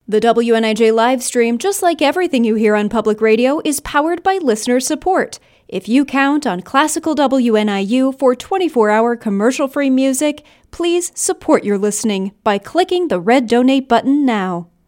The WNIJ live stream, just like everything you hear on public radio, is powered by listener support. If you count on Classical WNIU for 24-hour commercial-free music, please support your listening by clicking the red donate button now.